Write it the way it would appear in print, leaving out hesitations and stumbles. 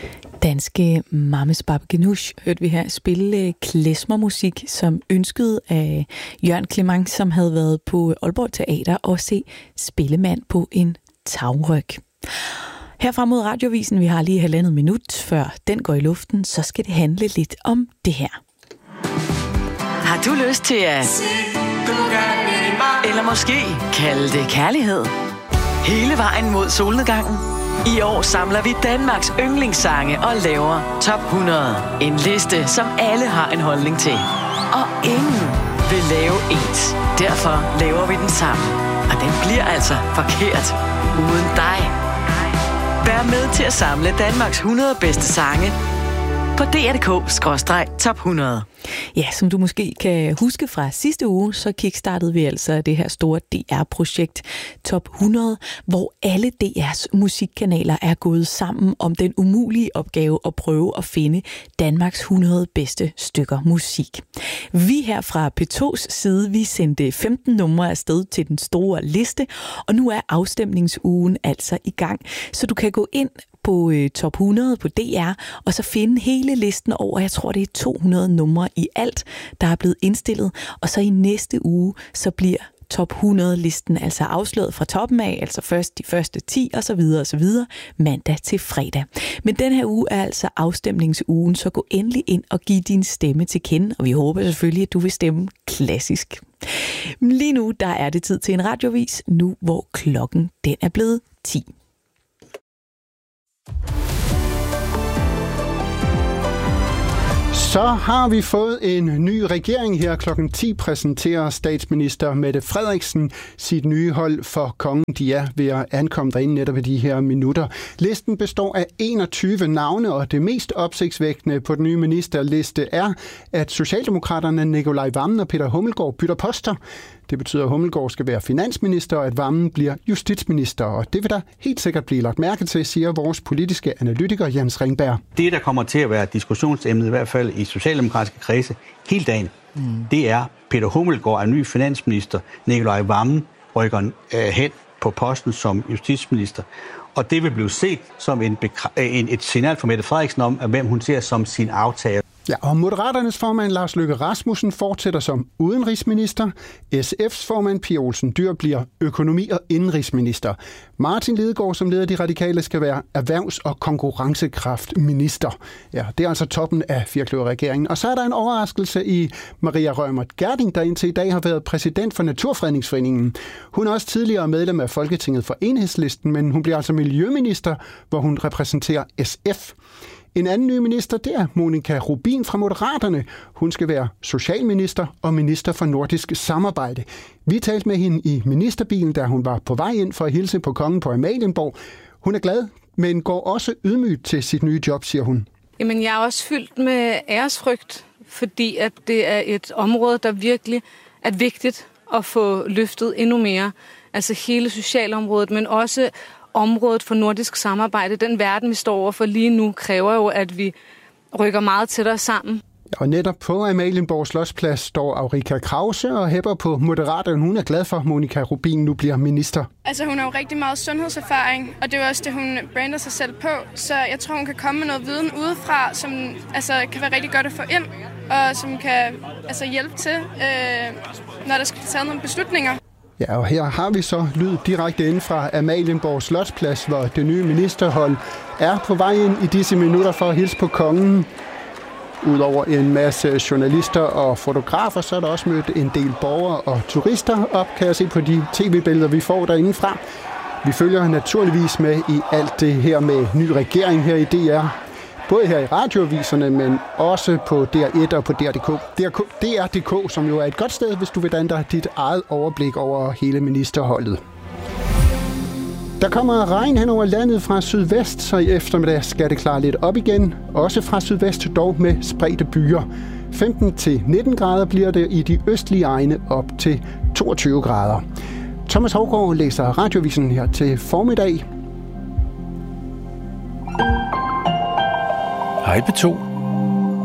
Danske Mames Baba Ganoush hørte vi her spille klezmermusik, som ønskede af Jørgen Clement, som havde været på Aalborg Teater og se Spillemand på en tagryg. Herfra mod Radiovisen, vi har lige 1,5 minut, før den går i luften, så skal det handle lidt om det her. Har du lyst til at... eller måske kalde det kærlighed? Hele vejen mod solnedgangen? I år samler vi Danmarks yndlingssange og laver Top 100. En liste, som alle har en holdning til. Og ingen vil lave ens. Derfor laver vi den sammen. Og den bliver altså forkert uden dig. Vær med til at samle Danmarks 100 bedste sange på dr.dk/top 100. Ja, som du måske kan huske fra sidste uge, så kickstartede vi altså det her store DR-projekt Top 100, hvor alle DR's musikkanaler er gået sammen om den umulige opgave at prøve at finde Danmarks 100 bedste stykker musik. Vi her fra P2's side, vi sendte 15 numre afsted til den store liste, og nu er afstemningsugen altså i gang, så du kan gå ind på Top 100 på DR, og så finde hele listen over, jeg tror det er 200 numre i alt, der er blevet indstillet, og så i næste uge, så bliver Top 100-listen altså afsløret fra toppen af, altså først de første 10 og så videre, mandag til fredag. Men den her uge er altså afstemningsugen, så gå endelig ind og giv din stemme til kende, og vi håber selvfølgelig, at du vil stemme klassisk. Lige nu, der er det tid til en radiovis, nu hvor klokken den er blevet 10. Så har vi fået en ny regering her. Klokken 10 præsenterer statsminister Mette Frederiksen sit nye hold for kongen. De er ved at ankomme derinde netop i de her minutter. Listen består af 21 navne, og det mest opsigtsvækkende på den nye ministerliste er, at Socialdemokraterne Nikolaj Wammen og Peter Hummelgaard bytter poster. Det betyder, at Hummelgaard skal være finansminister, og at Wammen bliver justitsminister. Og det vil der helt sikkert blive lagt mærke til, siger vores politiske analytiker Jens Ringberg. Det, der kommer til at være diskussionsemnet, i hvert fald i socialdemokratiske kredse, hele dagen, det er, Peter Hummelgaard er ny finansminister, Nikolaj Wammen rykker hen på posten som justitsminister. Og det vil blive set som et signal fra Mette Frederiksen om, hvem hun ser som sin aftager. Ja, og Moderaternes formand Lars Løkke Rasmussen fortsætter som udenrigsminister. SF's formand Pia Olsen Dyhr bliver økonomi- og indenrigsminister. Martin Lidegaard, som leder De Radikale, skal være erhvervs- og konkurrencekraftminister. Ja, det er altså toppen af firkløverregeringen. Og så er der en overraskelse i Maria Reumert Gjerding, der indtil i dag har været præsident for Naturfredningsforeningen. Hun er også tidligere medlem af Folketinget for Enhedslisten, men hun bliver altså miljøminister, hvor hun repræsenterer SF. En anden ny minister, det er Monika Rubin fra Moderaterne. Hun skal være socialminister og minister for nordisk samarbejde. Vi talte med hende i ministerbilen, da hun var på vej ind for at hilse på kongen på Amalienborg. Hun er glad, men går også ydmygt til sit nye job, siger hun. Jamen, jeg er også fyldt med æresfrygt, fordi at det er et område, der virkelig er vigtigt at få løftet endnu mere. Altså hele socialområdet, men også området for nordisk samarbejde. Den verden, vi står overfor lige nu, kræver jo, at vi rykker meget tættere sammen. Og netop på Amalienborg Slotsplads står Aurika Krause og hæpper på Moderaterne. Hun er glad for, at Monika Rubin nu bliver minister. Altså, hun har jo rigtig meget sundhedserfaring, og det er jo også det, hun brander sig selv på. Så jeg tror, hun kan komme med noget viden udefra, som altså, kan være rigtig godt at få ind, og som kan hjælpe til, når der skal tage nogle beslutninger. Ja, og her har vi så lyd direkte inden fra Amalienborg Slotsplads, hvor det nye ministerhold er på vej ind i disse minutter for at hilse på kongen. Udover en masse journalister og fotografer, så er der også mødt en del borgere og turister op, kan jeg se på de tv-billeder, vi får derindefra. Vi følger naturligvis med i alt det her med ny regering her i DR. Både her i radioaviserne, men også på DR1 og på DR.dk, som jo er et godt sted, hvis du vil danne dig dit eget overblik over hele ministerholdet. Der kommer regn hen over landet fra sydvest, så i eftermiddag skal det klare lidt op igen. Også fra sydvest, dog med spredte byer. 15-19 grader bliver det i de østlige egne op til 22 grader. Thomas Hougaard læser radioavisen her til formiddag. Hej P2.